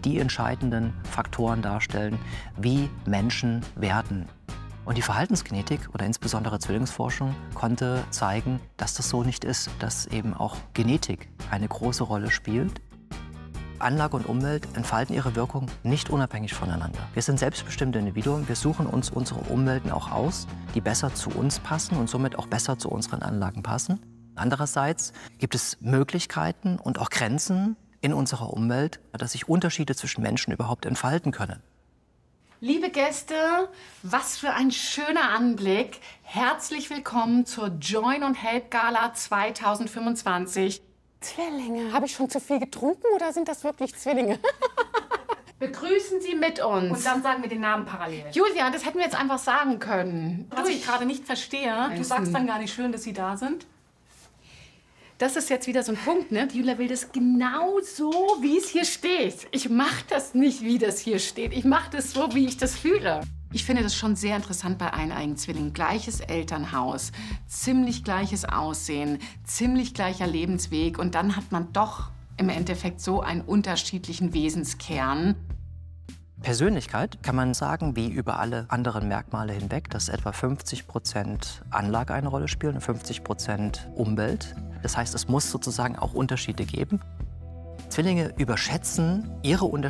die entscheidenden Faktoren darstellen, wie Menschen werden. Und die Verhaltensgenetik oder insbesondere Zwillingsforschung konnte zeigen, dass das so nicht ist, dass eben auch Genetik eine große Rolle spielt. Anlage und Umwelt entfalten ihre Wirkung nicht unabhängig voneinander. Wir sind selbstbestimmte Individuen, wir suchen uns unsere Umwelten auch aus, die besser zu uns passen und somit auch besser zu unseren Anlagen passen. Andererseits gibt es Möglichkeiten und auch Grenzen in unserer Umwelt, dass sich Unterschiede zwischen Menschen überhaupt entfalten können. Liebe Gäste, was für ein schöner Anblick. Herzlich willkommen zur Join und Help Gala 2025. Zwillinge, habe ich schon zu viel getrunken oder sind das wirklich Zwillinge? Begrüßen Sie mit uns. Und dann sagen wir den Namen parallel. Julia, das hätten wir jetzt einfach sagen können. Was ich gerade nicht verstehe, du sagst dann gar nicht schön, dass sie da sind. Das ist jetzt wieder so ein Punkt, ne? Die Julia will das genau so, wie es hier steht. Ich mache das nicht, wie das hier steht. Ich mache das so, wie ich das fühle. Ich finde das schon sehr interessant bei eineiigen Zwillingen. Gleiches Elternhaus, ziemlich gleiches Aussehen, ziemlich gleicher Lebensweg. Und dann hat man doch im Endeffekt so einen unterschiedlichen Wesenskern. Persönlichkeit kann man sagen, wie über alle anderen Merkmale hinweg, dass etwa 50% Anlage eine Rolle spielt und 50% Umwelt. Das heißt, es muss sozusagen auch Unterschiede geben. Zwillinge überschätzen ihre Unterschiede